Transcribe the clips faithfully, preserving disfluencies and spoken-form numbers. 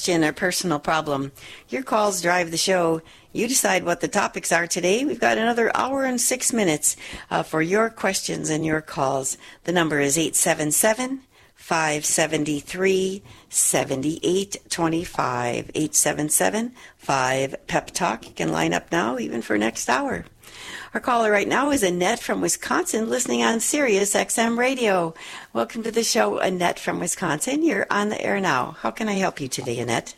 question or personal problem. Your calls drive the show. You decide what the topics are today. We've got another hour and six minutes uh, for your questions and your calls. The number is eight seven seven, five seven three, seven eight two five. eight seven seven, five, pep talk. You can line up now, even for next hour. Our caller right now is Annette from Wisconsin, listening on Sirius X M Radio. Welcome to the show, Annette from Wisconsin. You're on the air now. How can I help you today, Annette?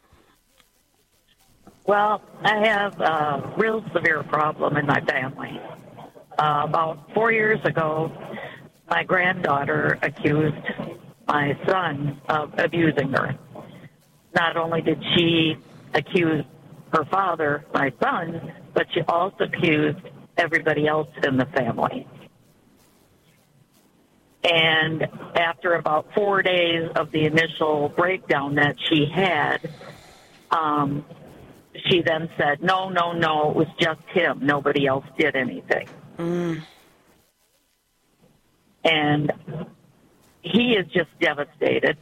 Well, I have a real severe problem in my family. Uh, about four years ago, my granddaughter accused my son of abusing her. Not only did she accuse her father, my son, but she also accused everybody else in the family. And after about four days of the initial breakdown that she had, um, she then said, no, no, no, it was just him. Nobody else did anything. Mm. And he is just devastated.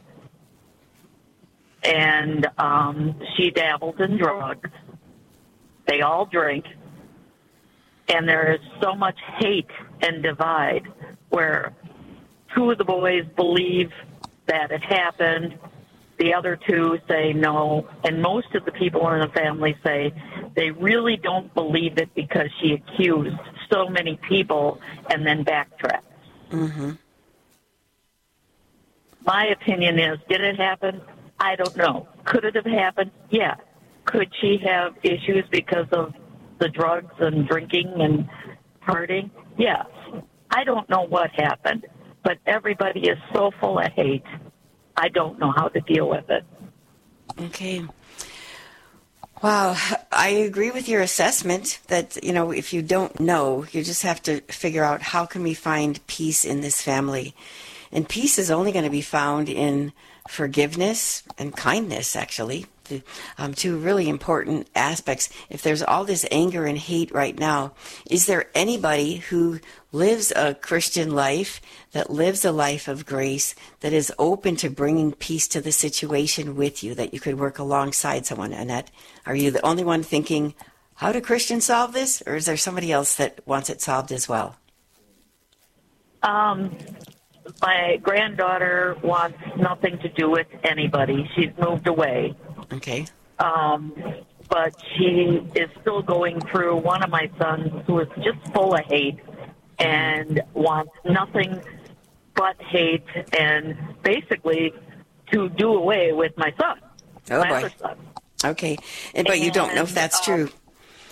And um, she dabbled in drugs. They all drink. And there is so much hate and divide where two of the boys believe that it happened. The other two say no. And most of the people in the family say they really don't believe it because she accused so many people and then backtracked. Mm-hmm. My opinion is, did it happen? I don't know. Could it have happened? Yeah. Could she have issues because of the drugs and drinking and partying? Yes. I don't know what happened, but everybody is so full of hate. I don't know how to deal with it. Okay. Wow. I agree with your assessment that, you know, if you don't know, you just have to figure out how can we find peace in this family. And peace is only going to be found in forgiveness and kindness, actually. The, um, two really important aspects. If there's all this anger and hate right now, is there anybody who lives a Christian life, that lives a life of grace, that is open to bringing peace to the situation with you, that you could work alongside someone? Annette, are you the only one thinking, how do Christians solve this? Or is there somebody else that wants it solved as well? Um, my granddaughter wants nothing to do with anybody. She's moved away. Okay. Um, but she is still going through one of my sons who is just full of hate and wants nothing but hate and basically to do away with my son. Oh, my boy. other son. Okay. And, but you don't know if that's um, true.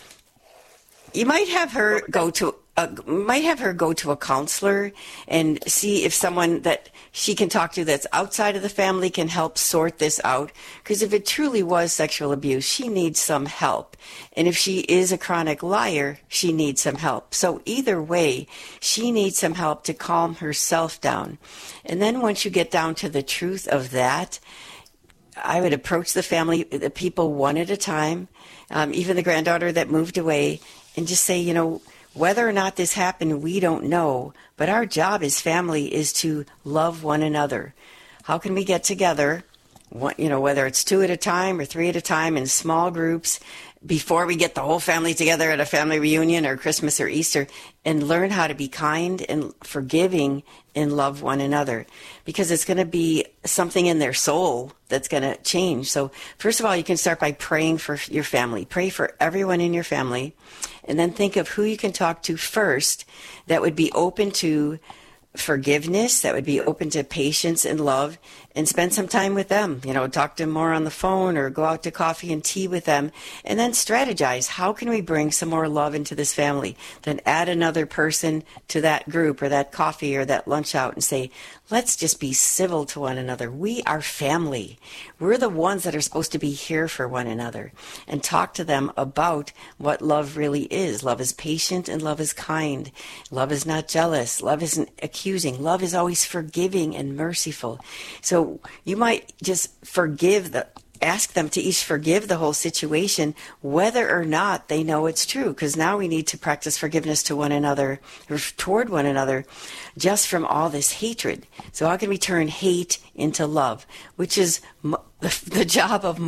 You might have her go to uh, might have her go to a counselor and see if someone that she can talk to that's outside of the family can help sort this out. Because if it truly was sexual abuse, she needs some help. And if she is a chronic liar, she needs some help. So either way, she needs some help to calm herself down. And then once you get down to the truth of that, I would approach the family, the people one at a time, um, even the granddaughter that moved away, and just say, you know, whether or not this happened, we don't know, but our job as family is to love one another. How can we get together, you know, whether it's two at a time or three at a time in small groups, before we get the whole family together at a family reunion or Christmas or Easter, and learn how to be kind and forgiving and love one another, because it's going to be something in their soul that's going to change. So first of all, you can start by praying for your family. Pray for everyone in your family, and then think of who you can talk to first that would be open to forgiveness, that would be open to patience and love, and spend some time with them. You know, talk to them more on the phone or go out to coffee and tea with them, and then strategize. How can we bring some more love into this family? Then add another person to that group or that coffee or that lunch out and say, let's just be civil to one another. We are family. We're the ones that are supposed to be here for one another, and talk to them about what love really is. Love is patient and love is kind. Love is not jealous. Love isn't accusing. Love is always forgiving and merciful. So you might just forgive the ask them to each forgive the whole situation, whether or not they know it's true, because now we need to practice forgiveness to one another, or toward one another, just from all this hatred. So how can we turn hate into love, which is the, the job of